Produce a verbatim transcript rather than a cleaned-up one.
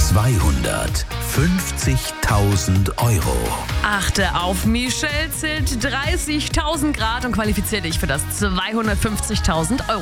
zweihundertfünfzigtausend Euro. Achte auf, Michelle zählt dreißigtausend Grad und qualifiziert dich für das zweihundertfünfzigtausend Euro.